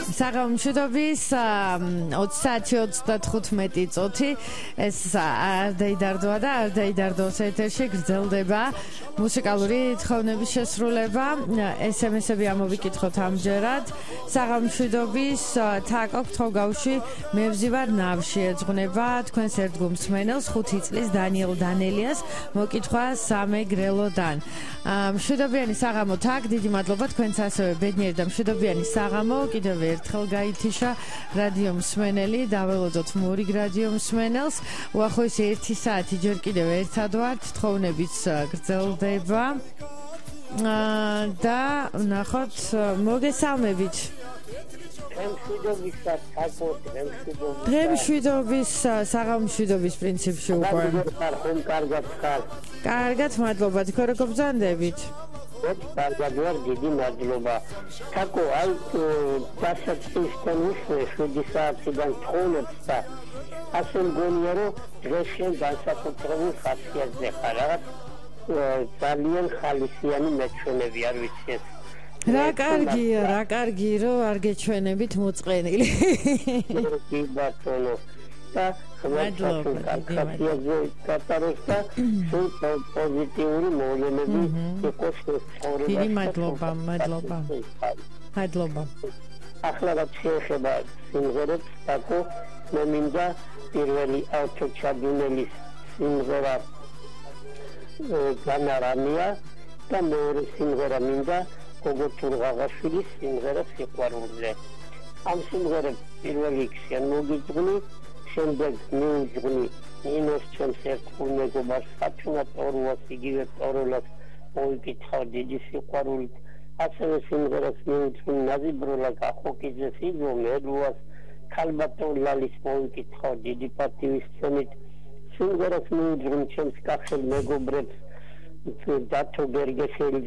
საღამომშვიდობის 20:35 წუთი ეს არ დაიდარდოა და არ დაიდარდოს ეთერში გრძელდება მუსიკალური თხოვნების შესრულება SMS-ები ამოვიკითხოთ ამჯერად საღამომშვიდობის თაკო გთხოვგავში მე ვზივარ ნავში ეძღვნება თქვენს ერთგულს მსმენელს 5 წლის დანიელ დანელიას მოკითხვა სამე გრელოდან მშვიდობიანი საღამო თაკ დიდი მადლობა თქვენს ასევე ბედნიერი და მშვიდობიანი საღამო კიდევ ერთხელ გაითიშა რადიო მსმენელი დაველოდოთ მურიგ რადიო მსმენელს უახლოესი 1 საათი ჯერ კიდევ ერთად ვართ თხოვნებიც გრძელდება და ნახოთ მოგესალმებით დღემშვიდობის საღამომშვიდობის პრინციპში უკვე კარგად მადლობა თქვენ როგორ ბრძანდებით კარგად ვარ დიდი მადლობა თაკო აი დასაწყისთან უშუალო 7 საათიდან თხოვნებს და ასე მგონია რომ დღეს შენ განსაკუთრებულ ხასიათზე ხარ რაღაც ძალიან ხალისიანი მეჩვენები არ ვიცი ეს რა კარგია რომ არ გეჩვენებით მოწყენილი კი ბატონო და ხმადლობა კატაროსა სულ პოზიტიური მოვლენები იყოს ცხოვრებაში დიდი მადლობა ახლა რაც შეეხება სიმღერებს თაკო მე მინდა პირველი ავტოჩადუნელის სიმღერა განარამია და მეორე სიმღერა მინდა გოგო თურღაღაშვილის სიმღერა სიყვარულზე ამ სიმღერებს პირველ რიგში მოგიძღვნი შემდეგ მივიძღვნი ნინოს ჩემს ერთგულ მეგობარს სათუნა ტორუას იგივე ტოროლას მოვიკითხავ დიდი სიყვარულით ასევე სიმღერას მივიძღვნი ნაზიბროლა გახოკიძეს იგო მედუას ქალბატონლალის მოვიკითხავ დიდი პატივისცემით სიმღერას მივიძღვნი ჩემს კახელ მეგობრებს დათო გერგეშელი